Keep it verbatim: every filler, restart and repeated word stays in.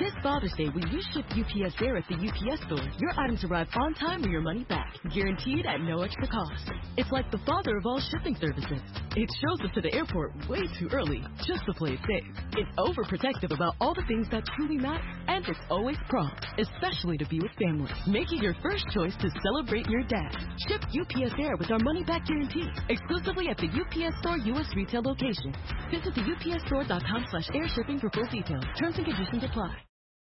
This Father's Day, when you ship U P S Air at the U P S store, your items arrive on time or your money back, guaranteed at no extra cost. It's like the father of all shipping services. It shows up to the airport way too early, just to play it safe. It's overprotective about all the things that truly matter, and it's always prompt, especially to be with family. Make it your first choice to celebrate your dad. Ship U P S Air with our money-back guarantee, exclusively at the U P S Store U S retail location. Visit the U P S store dot com slash air shipping for full details. Terms and conditions apply.